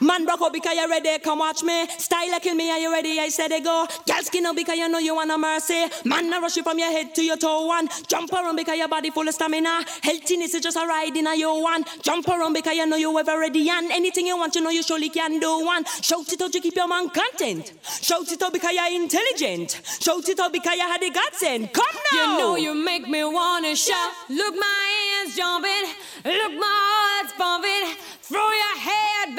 Man rock up because you ready, come watch me. Style kill me, are you ready? I said they go. Girl skin up because you know you want no mercy. Man, I rush you from your head to your toe one. Jump around because your body full of stamina. Healthiness is just a ride in a your one. Jump around because you know you ever ready. And anything you want, you know you surely can do one. Shout it out to keep your man content. Shout it out because you're intelligent. Shout it out because you had the godsend. Come now. You know you make me wanna shout. Look, my hands jumping. Look, my heart's pumping. Throw your head